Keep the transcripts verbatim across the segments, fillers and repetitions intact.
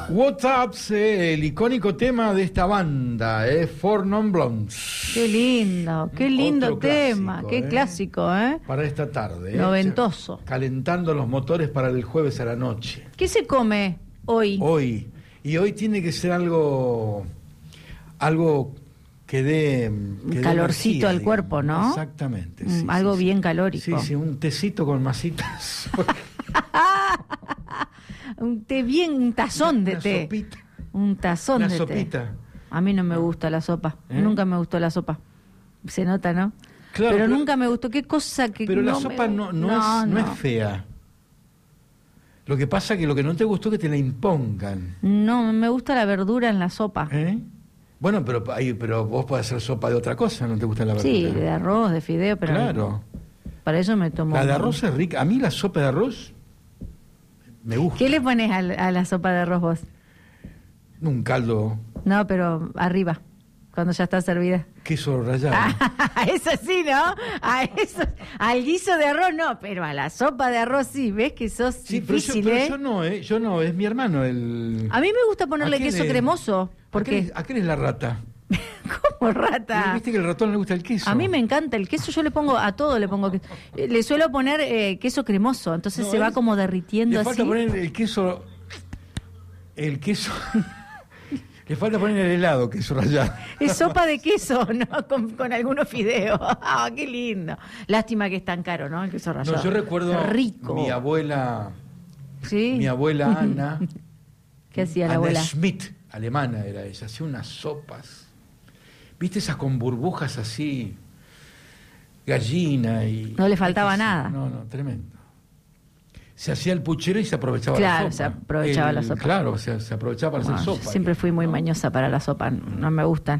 What's Up, el icónico tema de esta banda, eh, Four Non Blondes. Qué lindo, qué lindo Otro tema, clásico, qué eh, clásico, ¿eh? Para esta tarde. Noventoso. Eh, calentando los motores para el jueves a la noche. ¿Qué se come hoy? Hoy. Y hoy tiene que ser algo, algo que dé... Que calorcito dé energía, al cuerpo, ¿no? Exactamente. Mm, sí, algo sí, bien sí. calórico. Sí, sí, un tecito con masitas. Un té bien, un tazón Una de té. sopita. Un tazón Una de sopita. té. A mí no me gusta la sopa. ¿Eh? Nunca me gustó la sopa. Se nota, ¿no? Claro, pero, pero- nunca me gustó. Qué cosa que Pero la no sopa me- no, no, es, no es fea. Lo que pasa es que lo que no te gustó es que te la impongan. No, me gusta la verdura en la sopa. ¿Eh? Bueno, pero ahí, pero vos podés hacer sopa de otra cosa, ¿no te gusta la verdura? Sí, de arroz, de fideo, pero Claro. para eso me tomo. La de arroz es rica. A mí la sopa de arroz me gusta. ¿Qué le pones a, la- a la sopa de arroz vos? Un caldo, No, pero arriba, cuando ya está servida. queso rallado. Ah, eso sí, ¿no? A eso, al guiso de arroz no, pero a la sopa de arroz sí. ¿Ves que sos Sí, pero, yo, difícil, pero eh? yo no, ¿eh? Yo no, es mi hermano el... A mí me gusta ponerle ¿A qué queso le- cremoso, ¿A qué, porque le- ¿A qué eres la rata? como rata. ¿Viste que al ratón le gusta el queso? A mí me encanta el queso, yo le pongo a todo, le pongo queso. Eh, Le suelo poner eh, queso cremoso, entonces No, se va él- como derritiendo Le así. falta poner el queso... El queso... Le falta poner el helado, queso rallado. Es sopa de queso, ¿no? Con, con algunos fideos. Ah, qué lindo. Lástima que es tan caro, ¿no? El queso rallado. No, yo recuerdo rico. mi abuela, ¿Sí? mi abuela Ana, ¿Qué hacía la Ana abuela? Schmidt, alemana era ella, hacía unas sopas. ¿Viste esas con burbujas así? Gallina y... No le faltaba nada. No, no, tremendo. Se hacía el puchero y se aprovechaba Claro, la sopa. se aprovechaba El- la sopa. Claro, se, se aprovechaba para Bueno, hacer yo sopa. siempre fui muy mañosa para la sopa, no me gustan.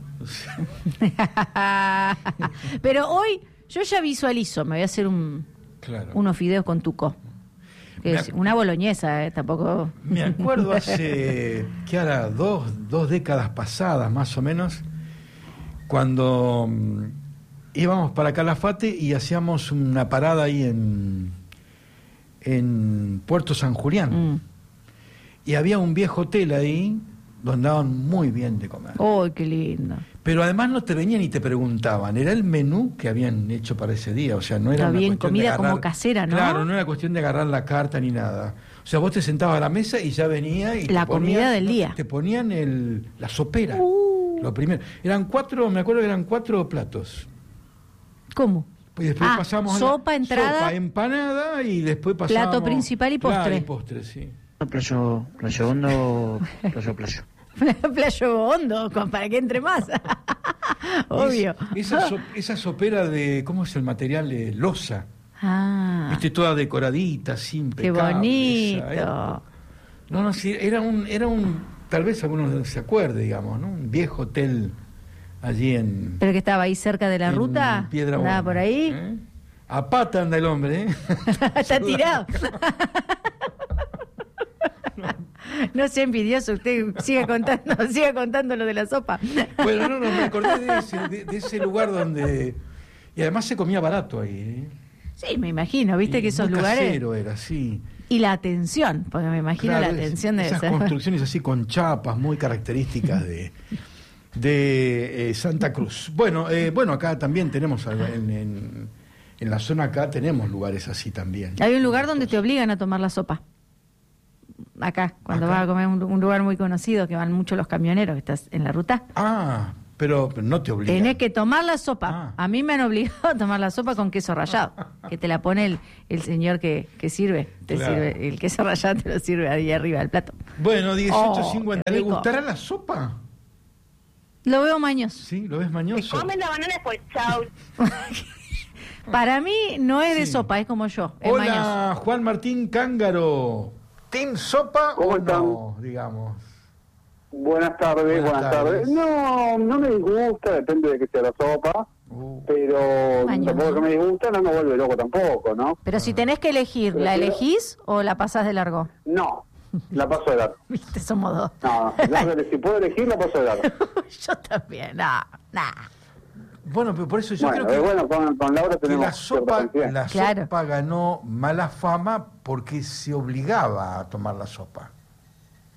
Pero hoy yo ya visualizo, me voy a hacer un, Claro. unos fideos con tuco. Que Me es ac- una boloñesa, eh, tampoco. Me acuerdo hace, ¿qué hará? Dos, dos décadas pasadas, más o menos, cuando mm, íbamos para Calafate y hacíamos una parada ahí en, en Puerto San Julián. Mm. Y había un viejo hotel ahí donde daban muy bien de comer. ¡Oh, qué lindo! Pero además no te venían y te preguntaban, era el menú que habían hecho para ese día, o sea, no era Está una bien, cuestión de comida como agarrar- casera, ¿no? Claro, no era cuestión de agarrar la carta ni nada. O sea, vos te sentabas a la mesa y ya venía y La te ponían- comida del día. Te ponían el, la sopera, Uh. lo primero. Eran cuatro, me acuerdo que eran cuatro platos. ¿Cómo? Y después Ah, pasamos a la- sopa, entrada, sopa, empanada y después pasamos plato principal y postre. Claro, y postre, sí. Playo, playo hondo, playo, playo. Playo hondo, con- para que entre más. Obvio. Es- esa, so- esa sopera de, ¿cómo es el material? De loza. Ah, Viste, toda decoradita, sin qué impecable. bonito. esa, era- no, no, sí, era un, era un, tal vez algunos se acuerde, digamos, ¿no? Un viejo hotel allí en... ¿Pero que estaba ahí cerca de la en ruta? Piedra ¿Andaba Buena, por ahí? ¿eh? A pata anda el hombre, ¿eh? Está tirado. No sea envidioso, usted siga contando, siga contando lo de la sopa. Bueno, no, no, me acordé de ese, de, de ese lugar donde... Y además se comía barato ahí, ¿eh? Sí, me imagino, viste Y que esos muy lugares. casero era, sí. Y la atención, porque me imagino Claro, la es- atención debe esas ser. construcciones así con chapas muy características de de eh, Santa Cruz. Bueno, eh, bueno, acá también tenemos algo, en, en, en la zona acá tenemos lugares así también. Hay un lugar donde te obligan a tomar la sopa. Acá, cuando Acá. vas a comer un, un lugar muy conocido, que van mucho los camioneros, que estás en la ruta. Ah, pero, pero no te obligan. Tenés que tomar la sopa. Ah. A mí me han obligado a tomar la sopa con queso rallado, que te la pone el, el señor que, que sirve. Te Claro. sirve el queso rallado, te lo sirve ahí arriba del plato. Bueno, dieciocho Oh, cincuenta. qué ¿Le rico. gustará la sopa? Lo veo mañoso. Sí, ¿lo ves mañoso? Comen la banana pues chao. Para mí no es de Sí. sopa, es como yo, es mañoso. Hola, Juan Martín Cángaro. ¿Team sopa ¿Cómo o están? no, digamos? Buenas tardes, Buenas buenas, tardes. tardes. No, no me disgusta, depende de que sea la sopa, Uh, pero Mañoso. tampoco que me disgusta, no me vuelve loco tampoco, ¿no? Pero si tenés que elegir, ¿la Prefiero- elegís o la pasás de largo? No, la paso de largo. Viste, somos dos. No, la- si puedo elegir, la paso de largo. Yo también, no, no. bueno, pero por eso yo Bueno, creo eh, que, bueno, con, con Laura que tenemos la cierta sopa, coincidencia. la Claro. sopa ganó mala fama porque se obligaba a tomar la sopa.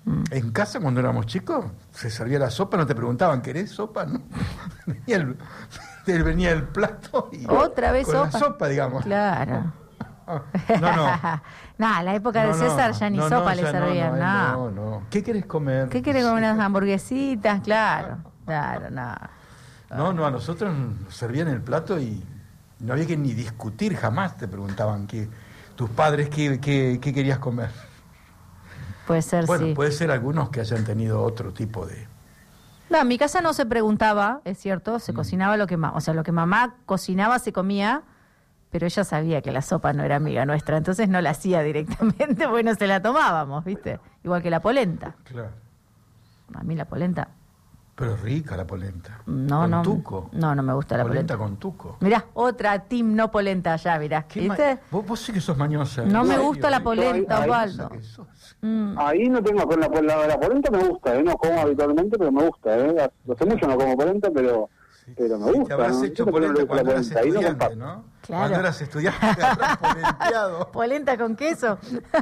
En casa, cuando éramos chicos, se servía la sopa, no te preguntaban, ¿querés sopa? No. Venía el, te venía el plato y otra vez con sopa. la sopa, digamos. Claro. No, no. No, en la época No, de César no, ya ni no, sopa no, le ya no, servían, no, no. no, no. ¿Qué querés comer? ¿Qué querés comer? Unas hamburguesitas? Claro, claro, no. No, no, a nosotros nos servían el plato y no había que ni discutir, jamás te preguntaban que tus padres qué, qué, qué querías comer. Puede ser, Bueno, sí. puede ser algunos que hayan tenido otro tipo de... No, en mi casa no se preguntaba, es cierto, se Mm. cocinaba lo que mamá, o sea, lo que mamá cocinaba se comía, pero ella sabía que la sopa no era amiga nuestra, entonces no la hacía directamente, porque no se la tomábamos, ¿viste? Igual que la polenta. Claro. A mí la polenta, Pero rica la polenta. no, con no. tuco. No, no me gusta la polenta. polenta. con tuco. Mirá, otra team no polenta allá, mirá, ¿Qué ma- ¿viste? Vos, vos sí que sos mañosa. No ¿en me serio? gusta la ¿Qué polenta, Ay, ay, Osvaldo. cosa que sos? Mm. Ahí no tengo con la, la, la polenta, me gusta, ¿eh? No como habitualmente, pero me gusta, ¿eh? Hace mucho no como polenta, pero, Sí, pero me sí, gusta. te habrás ¿no? hecho Yo creo que polenta no le gusta la cuando eras polenta, ahí no estudiante, comparto. ¿no? Claro. Cuando eras estudiante te habrás polenteado. Polenta con queso.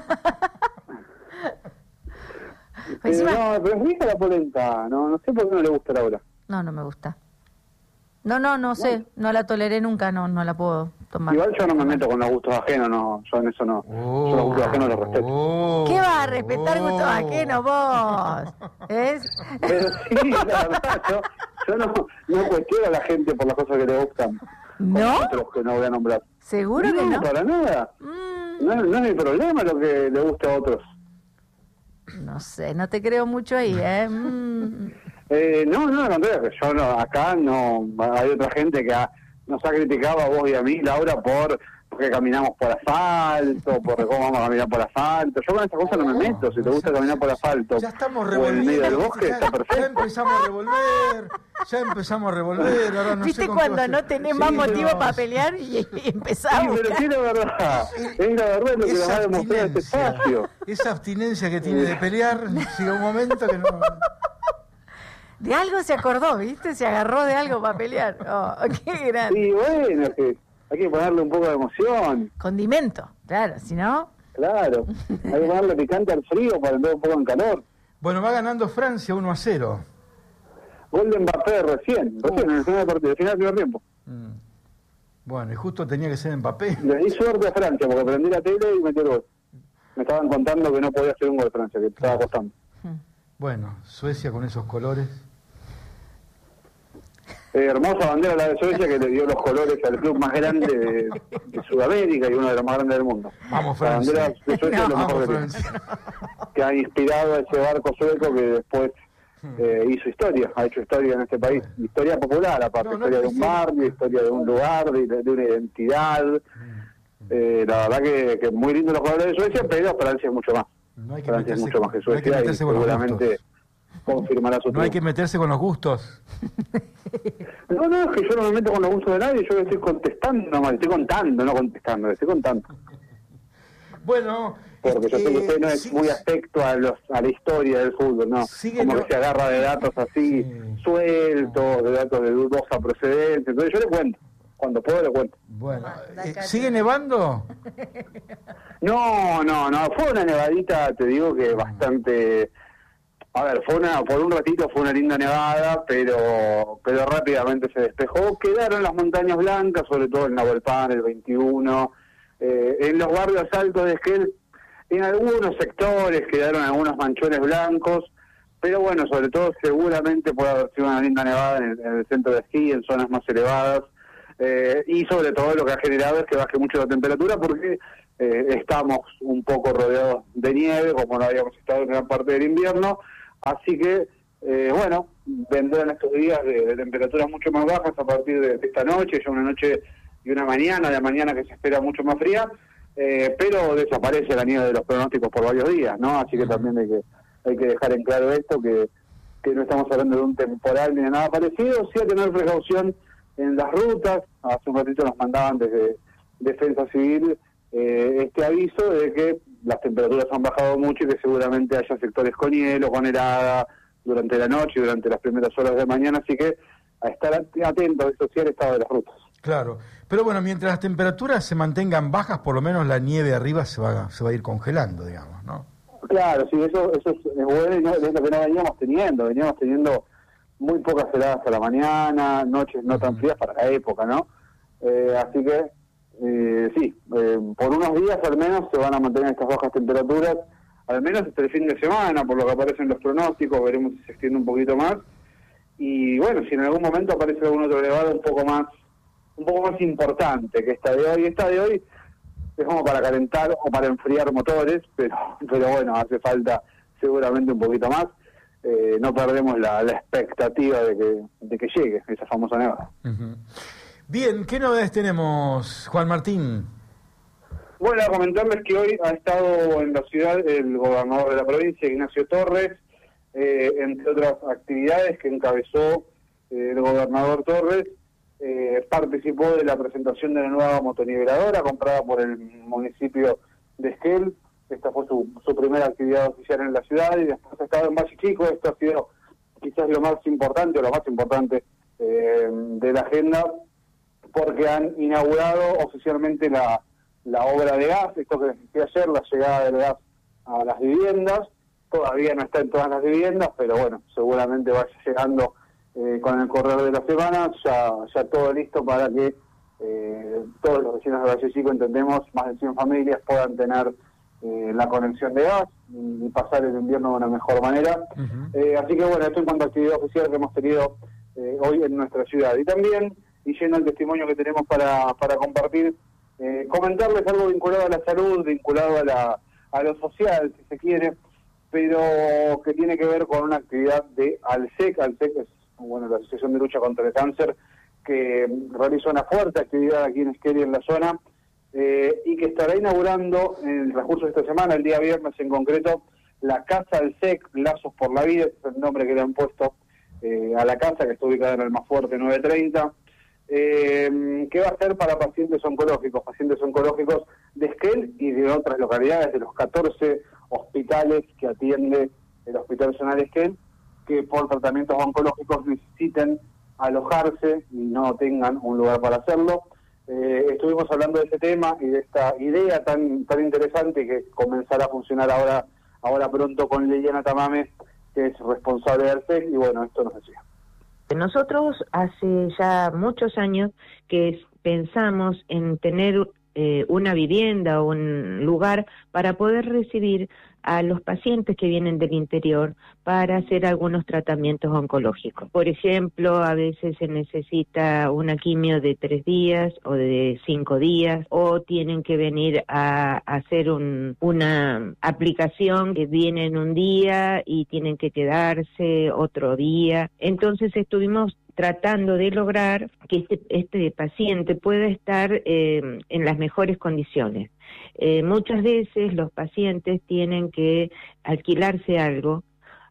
Pero Encima- no, pero es rica la polenta, no, no sé por qué no le gusta Laura. No, no me gusta. No, no, no sé, no la toleré nunca, no, no la puedo tomar. Igual yo no me meto con los gustos ajenos, no, yo en eso no. Yo los gustos ajenos los respeto. oh, ¿Qué vas a respetar gustos oh. ajenos vos? ¿Es? Pero sí, la verdad, yo, yo no, no cuestiono a la gente por las cosas que le gustan. ¿No? Como otros que no voy a nombrar. ¿Seguro que no? para nada. Mm, No, no es mi problema lo que le guste a otros. no sé, no te creo mucho ahí, ¿eh? Mm. Eh, no, no, al contrario, que yo no, acá no, hay otra gente que ha- nos ha criticado a vos y a mí, Laura, por porque caminamos por asfalto, por cómo vamos a caminar por asfalto. Yo con esas cosas no me meto, si te gusta caminar por asfalto Ya estamos o en el medio del revolviendo. bosque, Ya, está ya perfecto. empezamos a revolver. Ya empezamos a revolver. Ahora no ¿Viste sé con qué va cuando a ser. no tenés Sí, más pero- motivo para pelear y, y empezás a Sí, pero buscar? sí, la verdad, es la verdad lo que nos va a demostrar este espacio. esa abstinencia que tiene de pelear, llega un momento que no... De algo se acordó, ¿viste? Se agarró de algo para pelear. Oh, qué grande. Y bueno, es que hay que ponerle un poco de emoción, Condimento, claro, si no... claro. Hay que ponerle picante al frío para entrar un poco en calor. Bueno, va ganando Francia uno a cero. Gol de Mbappé recién, recién en el final del partido, al final del primer tiempo. Mm. Bueno, y justo tenía que ser Mbappé. Le di suerte a Francia porque prendí la tele y metió el gol. Me estaban contando que no podía hacer un gol Francia, que estaba costando. Bueno, Suecia con esos colores. Eh, hermosa bandera la de Suecia que le dio los colores al club más grande de, de Sudamérica y uno de los más grandes del mundo. Vamos, La Francia. bandera de Suecia es lo mejor Vamos, que tiene. Francia. Que ha inspirado a ese barco sueco que después eh, hizo historia, ha hecho historia en este país, historia popular aparte, No, no historia de es un historia. barrio, historia de un lugar, de, de una identidad. Eh, la verdad que, que muy lindo los jugadores de Suecia, pero Francia es mucho más. No hay que Francia es meterse mucho más que con- no hay que Suecia y meterse con los seguramente gustos. confirmará su No hay que triunfo. meterse con los gustos. No, no, es que yo no me meto con los gustos de nadie, yo le estoy contestando nomás, le estoy contando, no contestando, le estoy contando. Bueno, Porque yo sé que eh, usted no es sí- muy afecto a, los, a la historia del fútbol, ¿no? Sigue Como lo- que se agarra de datos así Sí. sueltos, de datos de dudosa procedencia. Entonces yo le cuento, cuando puedo le cuento. Bueno, Da eh, cacho. ¿sigue nevando? No, no, no, fue una nevadita, te digo que bastante... A ver, fue una, por un ratito fue una linda nevada, pero pero rápidamente se despejó. Quedaron las montañas blancas, sobre todo en Nahuelpan, el veintiuno, eh, en los barrios altos de Esquel, en algunos sectores quedaron algunos manchones blancos, pero bueno, sobre todo seguramente puede haber sido una linda nevada en el, en el centro de esquí, en zonas más elevadas, eh, y sobre todo lo que ha generado es que baje mucho la temperatura porque eh, estamos un poco rodeados de nieve, como no habíamos estado en gran parte del invierno, así que, eh, bueno, vendrán estos días de, de temperaturas mucho más bajas a partir de, de esta noche, ya una noche y una mañana, de mañana que se espera mucho más fría, eh, pero desaparece la nieve de los pronósticos por varios días, ¿no? Así que también hay que hay que dejar en claro esto, que, que no estamos hablando de un temporal ni de nada parecido, sí a tener precaución en las rutas. Hace un ratito nos mandaban desde Defensa Civil eh, este aviso de que las temperaturas han bajado mucho y que seguramente haya sectores con hielo, con helada durante la noche y durante las primeras horas de mañana, así que a estar atentos, eso sí, al estado de las rutas. Claro. Pero bueno, mientras las temperaturas se mantengan bajas, por lo menos la nieve arriba se va, se va a ir congelando, digamos, ¿no? Claro, sí, eso, eso es, es bueno y no, es lo que no veníamos teniendo. Veníamos teniendo muy pocas heladas a la mañana, noches no tan frías para la época, ¿no? Eh, así que, eh, sí, eh, por unos días al menos se van a mantener estas bajas temperaturas, al menos hasta el fin de semana, por lo que aparecen los pronósticos, veremos si se extiende un poquito más. Y bueno, si en algún momento aparece algún otro elevado un poco más, un poco más importante que esta de hoy, esta de hoy es como para calentar o para enfriar motores, pero, pero bueno, hace falta seguramente un poquito más. Eh, no perdemos la, la expectativa de que, de que llegue esa famosa nevada. Uh-huh. Bien, ¿qué novedades tenemos, Juan Martín? Bueno, a comentarles que hoy ha estado en la ciudad el gobernador de la provincia, Ignacio Torres, eh, entre otras actividades que encabezó eh, el gobernador Torres. Eh, participó de la presentación de la nueva motoniveladora comprada por el municipio de Esquel. Esta fue su, su primera actividad oficial en la ciudad, y después ha estado en Valle Chico. Esto ha sido quizás lo más importante o lo más importante eh, de la agenda, porque han inaugurado oficialmente la, la obra de gas, esto que les decía ayer, la llegada del gas a las viviendas. Todavía no está en todas las viviendas, pero bueno, seguramente vaya llegando eh, con el correr de la semana, ya, ya todo listo para que eh, todos los vecinos de Valle Chico, entendemos, más de cien familias, puedan tener eh, la conexión de gas y, y pasar el invierno de una mejor manera. Uh-huh. Eh, así que bueno, esto en cuanto a actividad oficial que hemos tenido eh, hoy en nuestra ciudad. Y también, y lleno el testimonio que tenemos para, para compartir, eh, comentarles algo vinculado a la salud, vinculado a, la, a lo social, si se quiere, pero que tiene que ver con una actividad de ALSEC. ALSEC es bueno, la Asociación de Lucha contra el Cáncer, que realiza una fuerte actividad aquí en Esquel y en la zona, eh, y que estará inaugurando en el transcurso de esta semana, el día viernes en concreto, la Casa ALSEC, Lazos por la Vida, es el nombre que le han puesto eh, a la casa, que está ubicada en Almafuerte nueve treinta, eh, que va a ser para pacientes oncológicos, pacientes oncológicos de Esquel y de otras localidades, de los catorce hospitales que atiende el Hospital Zonal Esquel, que por tratamientos oncológicos necesiten alojarse y no tengan un lugar para hacerlo. Eh, estuvimos hablando de este tema y de esta idea tan tan interesante que comenzará a funcionar ahora ahora pronto con Liliana Tamame, que es responsable de ALSEC, y bueno, esto nos decía. Nosotros hace ya muchos años que pensamos en tener eh, una vivienda o un lugar para poder recibir a los pacientes que vienen del interior para hacer algunos tratamientos oncológicos. Por ejemplo, a veces se necesita una quimio de tres días o de cinco días, o tienen que venir a, a hacer un, una aplicación que viene en un día y tienen que quedarse otro día. Entonces estuvimos tratando de lograr que este, este paciente pueda estar eh, en las mejores condiciones. Eh, muchas veces los pacientes tienen que alquilarse algo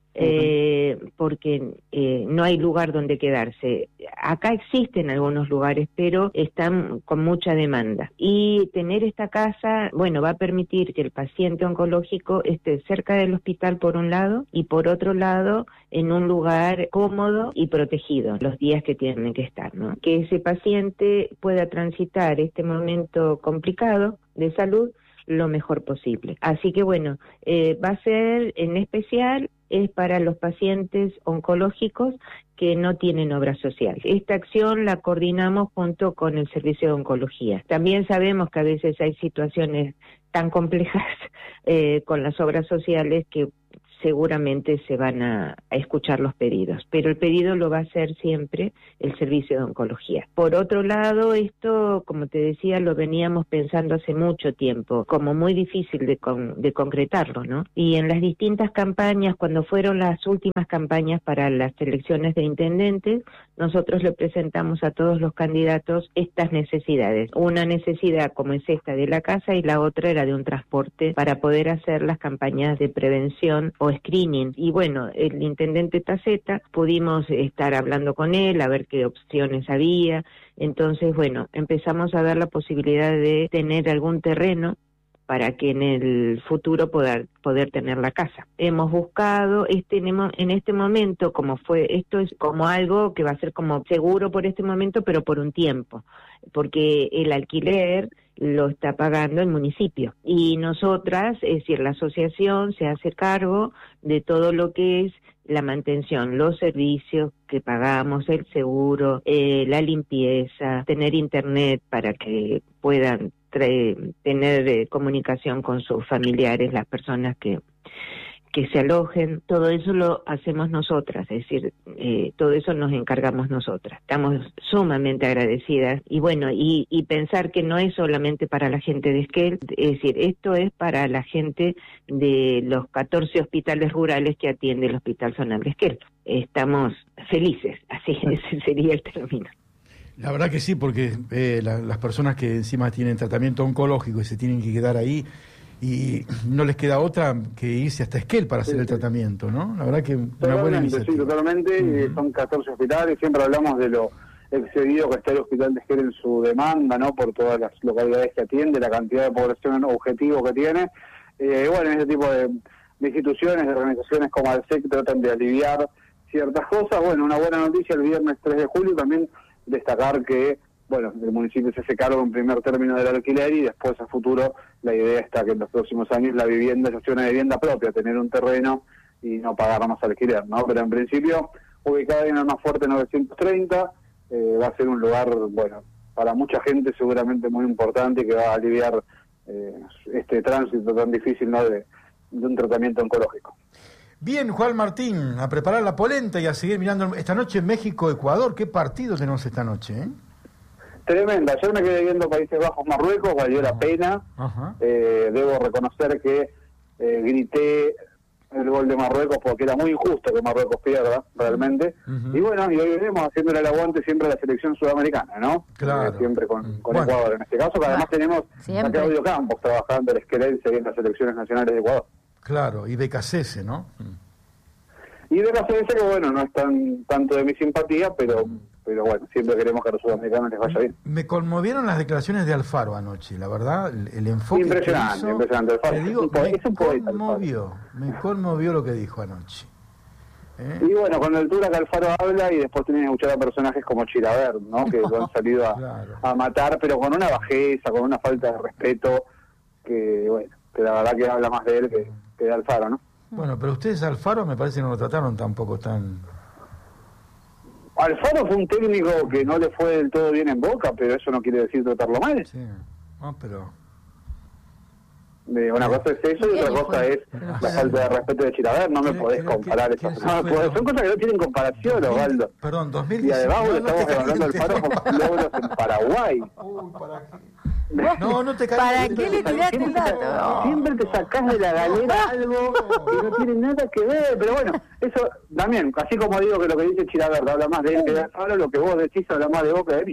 eh, porque eh, no hay lugar donde quedarse. Acá existen algunos lugares, pero están con mucha demanda. Y tener esta casa, bueno, va a permitir que el paciente oncológico esté cerca del hospital por un lado, y por otro lado en un lugar cómodo y protegido los días que tienen que estar, ¿no? Que ese paciente pueda transitar este momento complicado de salud lo mejor posible. Así que bueno, eh, va a ser en especial es para los pacientes oncológicos que no tienen obra social. Esta acción la coordinamos junto con el Servicio de Oncología. También sabemos que a veces hay situaciones tan complejas eh, con las obras sociales que seguramente se van a, a escuchar los pedidos, pero el pedido lo va a hacer siempre el Servicio de Oncología. Por otro lado, esto, como te decía, lo veníamos pensando hace mucho tiempo, como muy difícil de, con, de concretarlo, ¿no? Y en las distintas campañas, cuando fueron las últimas campañas para las elecciones de intendentes, nosotros le presentamos a todos los candidatos estas necesidades. Una necesidad como es esta de la casa, y la otra era de un transporte para poder hacer las campañas de prevención o screening. Y bueno, el intendente Taceta, pudimos estar hablando con él, a ver qué opciones había. Entonces, bueno, empezamos a ver la posibilidad de tener algún terreno para que en el futuro poder poder tener la casa. Hemos buscado, este, en este momento, como fue, esto es como algo que va a ser como seguro por este momento, pero por un tiempo, porque el alquiler lo está pagando el municipio. Y nosotras, es decir, la asociación se hace cargo de todo lo que es la mantención, los servicios que pagamos, el seguro, eh, la limpieza, tener internet para que puedan trae, tener eh, comunicación con sus familiares, las personas que que se alojen, todo eso lo hacemos nosotras, es decir, eh, todo eso nos encargamos nosotras. Estamos sumamente agradecidas y bueno, y, y pensar que no es solamente para la gente de Esquel, es decir, esto es para la gente de los catorce hospitales rurales que atiende el Hospital Zonal de Esquel. Estamos felices, así ese sería el término. La verdad que sí, porque eh, la, las personas que encima tienen tratamiento oncológico y se tienen que quedar ahí, y no les queda otra que irse hasta Esquel para hacer sí, el tratamiento, ¿no? La verdad que una buena iniciativa. Sí, totalmente, uh-huh. Son catorce hospitales, siempre hablamos de lo excedido que está el hospital de Esquel en su demanda, ¿no? Por todas las localidades que atiende, la cantidad de población objetivo que tiene. Eh, bueno, ese tipo de, de instituciones, de organizaciones como ALSEC tratan de aliviar ciertas cosas. Bueno, una buena noticia el viernes tres de julio, también destacar que bueno, el municipio se hace cargo en primer término del alquiler y después a futuro la idea está que en los próximos años la vivienda ya sea una vivienda propia, tener un terreno y no pagar más alquiler, ¿no? Pero en principio, ubicada en el más fuerte novecientos treinta, eh, va a ser un lugar, bueno, para mucha gente seguramente muy importante que va a aliviar eh, este tránsito tan difícil, ¿no? de, de un tratamiento oncológico. Bien, Juan Martín, a preparar la polenta y a seguir mirando esta noche México-Ecuador. ¿Qué partido tenemos esta noche, eh? Tremenda. Ayer me quedé viendo Países Bajos-Marruecos, valió la pena. Eh, debo reconocer que eh, grité el gol de Marruecos porque era muy injusto que Marruecos pierda, realmente. Uh-huh. Y bueno, y hoy venimos haciéndole el aguante siempre a la selección sudamericana, ¿no? Claro. Eh, siempre con, con bueno. Ecuador en este caso, que además tenemos a Claudio Campos trabajando el esqueleto en las selecciones nacionales de Ecuador. Claro, y Becasese, ¿no? Y Becasese, que bueno, no es tan tanto de mi simpatía, pero... pero bueno, siempre queremos que a los sudamericanos les vaya bien. Me conmovieron las declaraciones de Alfaro anoche, la verdad, el, el enfoque impresionante, que hizo, impresionante. Alfaro, te digo, es un poeta, me es un poeta, conmovió, Alfaro. me conmovió lo que dijo anoche. ¿Eh? Y bueno, con la altura que Alfaro habla y después tiene que escuchar a personajes como Chilaver, ¿no? Que lo han salido a, claro. a matar, pero con una bajeza, con una falta de respeto, que bueno, que la verdad que habla más de él que, que de Alfaro, ¿no? Bueno, pero ustedes Alfaro me parece que no lo trataron tampoco tan... Alfaro fue un técnico que no le fue del todo bien en Boca, pero eso no quiere decir tratarlo mal. Sí, no, pero... De una cosa es eso y otra cosa es la falta de respeto de Chilaver. No me podés comparar esas cosas. Son cosas que no tienen comparación, Osvaldo. Perdón, dos mil diecinueve. Y además no, estamos hablando del Alfaro con logros en Paraguay. Uy, ¿para qué? No, no te ¿Para qué le tiraste el dato? Siempre te sacás de la galera algo que no tiene nada que ver. Pero bueno, eso también, así como digo que lo que dice Chilaver habla más de él que de Alfaro, lo que vos decís habla más de vos que de mí.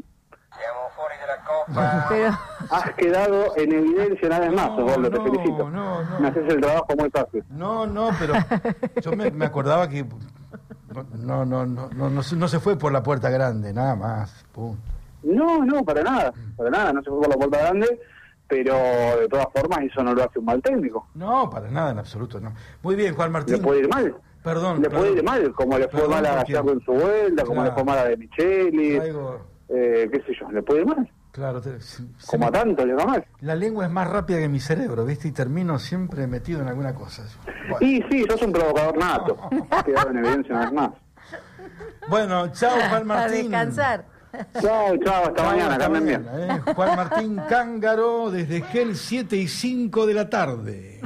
Pero... Has quedado en evidencia una vez más, no, Osvaldo, te no, felicito. No, no. Me haces el trabajo muy fácil. No, no, pero yo me, me acordaba que no, no, no, no, no, no se fue por la puerta grande, nada más. Punto. No, no, para nada, para nada, no se fue por la puerta grande, pero de todas formas eso no lo hace un mal técnico. No, para nada, en absoluto, no. Muy bien, Juan Martín. Le puede ir mal. Perdón. Le perdón. puede ir mal, como le fue Perdón, mal a porque... Gallardo en su vuelta, como claro. le fue mal a De Michelis, Traigo... eh, qué sé yo, le puede ir mal. Claro, te... se como me... a tanto le va mal. La lengua es más rápida que mi cerebro, ¿viste? Y termino siempre metido en alguna cosa. Bueno. Y sí, sos un provocador nato. Has quedado en evidencia una vez más. Bueno, chao, Juan Martín. A descansar. Chao, chao, hasta chau, mañana, hasta mañana bien. Eh. Juan Martín Cángaro, desde Esquel, siete y cinco de la tarde.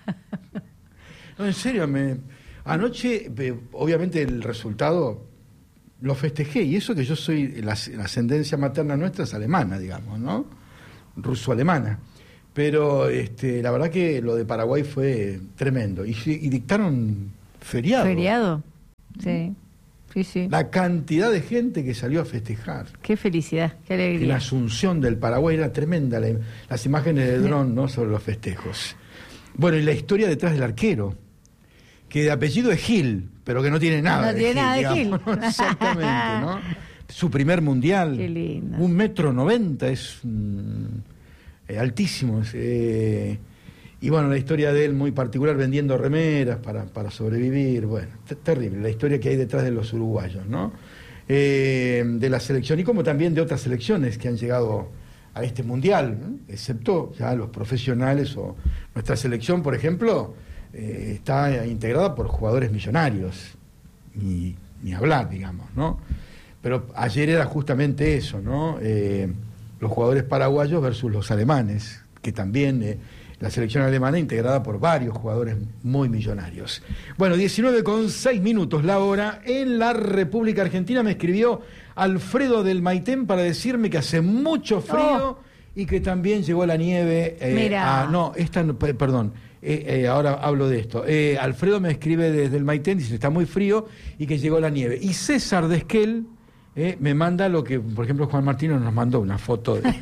No, en serio, me... anoche, obviamente el resultado lo festejé, y eso que yo soy, la, la ascendencia materna nuestra es alemana, digamos, ¿no? Ruso-alemana. Pero este, la verdad que lo de Paraguay fue tremendo. Y, y dictaron feriado. ¿Feriado? Sí. Sí, sí. La cantidad de gente que salió a festejar. Qué felicidad, qué alegría. La Asunción del Paraguay era tremenda, la, las imágenes de dron, ¿no? Sobre los festejos. Bueno, y la historia detrás del arquero, que de apellido es Gil, pero que no tiene nada no de tiene Gil. nada de digamos, Gil. ¿no? Exactamente, ¿no? Su primer mundial. Qué lindo. Un metro noventa, es mm, eh, altísimo. Es, eh, y bueno, la historia de él muy particular, vendiendo remeras para, para sobrevivir. Bueno, terrible la historia que hay detrás de los uruguayos, ¿no? Eh, de la selección y como también de otras selecciones que han llegado a este mundial, ¿no? Excepto ya los profesionales o nuestra selección, por ejemplo, eh, está integrada por jugadores millonarios, ni, ni hablar, digamos, ¿no? Pero ayer era justamente eso, ¿no? Eh, los jugadores paraguayos versus los alemanes, que también eh, la selección alemana integrada por varios jugadores muy millonarios. Bueno, diecinueve con seis minutos la hora. En la República Argentina me escribió Alfredo del Maitén para decirme que hace mucho frío Oh. y que también llegó la nieve. Eh, Mira. a, no, esta no, pe- perdón. Eh, eh, ahora hablo de esto. Eh, Alfredo me escribe desde el Maitén, dice que está muy frío y que llegó la nieve. Y César de Esquel eh, me manda lo que, por ejemplo, Juan Martino nos mandó una foto de...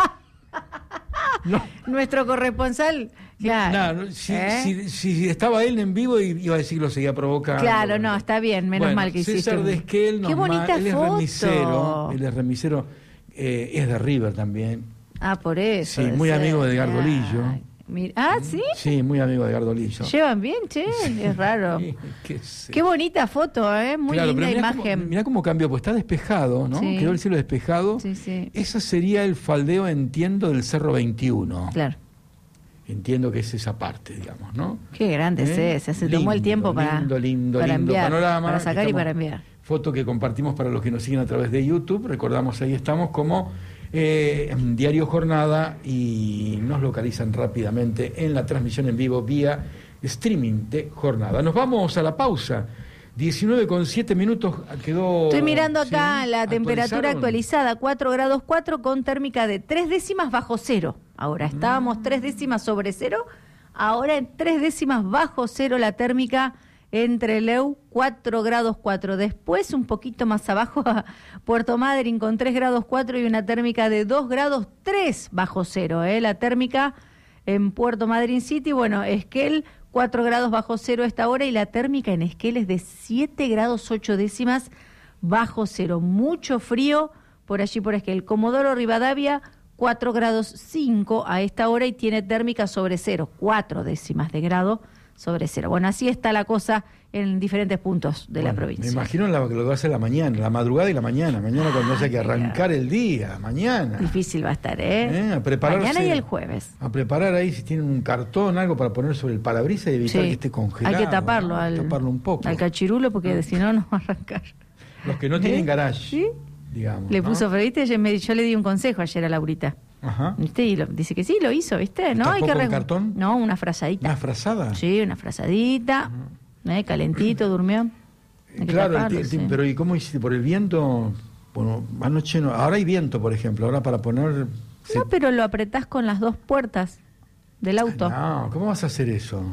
No. Nuestro corresponsal, claro. No, no, si, ¿Eh? si, si estaba él en vivo iba a decir que lo seguía provocando. Claro, no, está bien, menos Bueno, mal que hiciste. César un- de Esquel nos Qué bonita ma- él es foto. remisero, él es remisero, eh, es de River también. Ah, por eso. Sí, debe muy ser. amigo de Edgardo Ay, Lillo. mira- Ah, ¿sí? Sí, muy amigo de Edgardo Lillo. Llevan bien, che, es raro. Sí, qué sé. Qué bonita foto, ¿eh? Muy Claro, linda pero mirá imagen. Cómo, mirá cómo cambió, pues está despejado, ¿no? Sí. Quedó el cielo despejado. Sí, sí. Ese sería el faldeo, entiendo, del Cerro veintiuno. Claro. Entiendo que es esa parte, digamos, ¿no? Qué grande ¿Eh? es ese. Se tomó el Lindo, tiempo para, lindo, lindo, para lindo enviar, panorama. para sacar y Estamos- para enviar. Foto que compartimos para los que nos siguen a través de YouTube. Recordamos, ahí estamos como eh, Diario Jornada y nos localizan rápidamente en la transmisión en vivo vía streaming de Jornada. Nos vamos a la pausa. diecinueve con siete minutos quedó... Estoy mirando acá ¿sí? la temperatura ¿Actualizaron? actualizada, cuatro grados cuatro con térmica de tres décimas bajo cero. Ahora estábamos tres décimas sobre cero, ahora en tres décimas bajo cero la térmica entre Leu, cuatro grados cuatro. Después un poquito más abajo a Puerto Madryn con tres grados cuatro y una térmica de dos grados tres bajo cero. ¿eh? La térmica en Puerto Madryn City, bueno, Esquel cuatro grados bajo cero a esta hora y la térmica en Esquel es de siete grados ocho décimas bajo cero. Mucho frío por allí por Esquel. Comodoro Rivadavia, cuatro grados cinco a esta hora y tiene térmica sobre cero, cuatro décimas de grado sobre cero. Bueno, así está la cosa en diferentes puntos de la Bueno, provincia. Me imagino la- lo que va a ser la mañana, la madrugada y la mañana. Mañana cuando haya que arrancar el día, mañana. Difícil va a estar, ¿eh? Eh, a prepararse. Mañana y el jueves. A preparar ahí si tienen un cartón, algo para poner sobre el parabrisas y evitar Sí. que esté congelado. Hay que taparlo, ¿no? al, taparlo un poco. al cachirulo porque si no, no va a arrancar. Los que no tienen ¿Eh? garage, ¿Sí? digamos. Le ¿no? puso, pero, ¿viste? Yo, me- yo le di un consejo ayer a Laurita. Ajá. ¿Viste? Y lo- dice que sí, lo hizo, ¿viste? ¿No? ¿Tapó Hay que con re- cartón? No, una frazadita. ¿Una frazada? Sí, una frazadita. ¿eh? Calentito, durmió. Hay que Claro, el taparlo, ti- el ti- sí. pero ¿y cómo hiciste? ¿Por el viento? Bueno, anoche no. Ahora hay viento, por ejemplo. Ahora para poner. se- No, pero lo apretás con las dos puertas del auto. No, ¿cómo vas a hacer eso?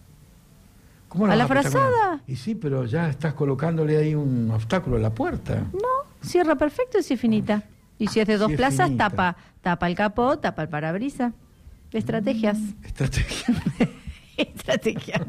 ¿Cómo lo ¿A vas la apretar con frazada? Y sí, pero ya estás colocándole ahí un obstáculo a la puerta. No, cierra perfecto si es finita. Y si es de dos Si es plazas, finita. tapa tapa el capó, tapa el parabrisa. Estrategias. Estrategia. Estrategia.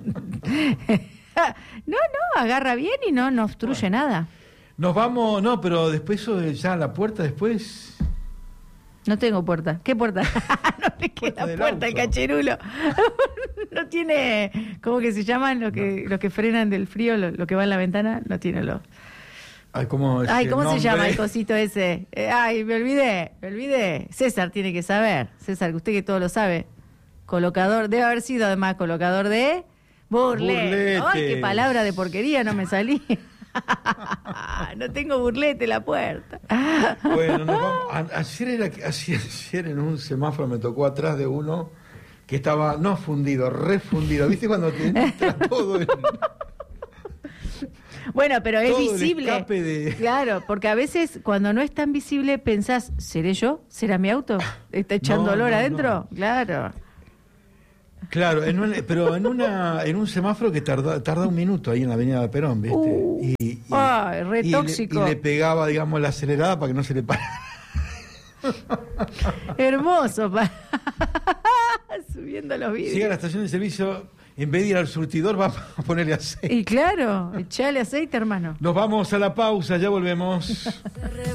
No, no, agarra bien y no, no obstruye nada. Nos vamos, no, pero después eso de ya la puerta después. No tengo puerta. ¿Qué puerta? No le Puerta queda del puerta al auto. cacherulo. No tiene, ¿cómo que se llaman los que, los que frenan del frío, lo, lo que va en la ventana? No tiene los. Ay, ¿cómo, es Ay, el ¿cómo se nombre? llama el cosito ese? Eh, ay, me olvidé, me olvidé. César tiene que saber. César, usted que todo lo sabe. Colocador, debe haber sido además colocador de burlete. Burletes. Ay, qué palabra de porquería, no me salí. No tengo burlete la puerta. Bueno, nos vamos. A- ayer, era, que- ayer, ayer en un semáforo me tocó atrás de uno que estaba, no fundido, refundido. ¿Viste cuando te entra todo el, Bueno, pero es todo el visible. escape de... Claro, porque a veces cuando no es tan visible pensás, ¿seré yo? ¿Será mi auto? ¿Está echando No, olor no, adentro? no. Claro. Claro, en un- pero en una en un semáforo que tarda, tarda un minuto ahí en la avenida de Perón, ¿viste? Uh, y, y- ay, re y le- tóxico. y le pegaba, digamos, la acelerada para que no se le pare. Hermoso. pa- Subiendo los vídeos. Llega a la estación de servicio, en vez de ir al surtidor, va a ponerle aceite. Y claro, echale aceite, hermano. Nos vamos a la pausa, ya volvemos.